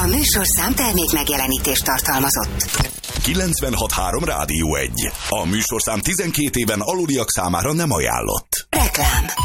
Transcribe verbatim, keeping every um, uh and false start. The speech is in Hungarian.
műsorszám termék megjelenítést tartalmazott. kilencvenhat három Rádió egy. A műsorszám tizenkét éven aluliak számára nem ajánlott. Reklám.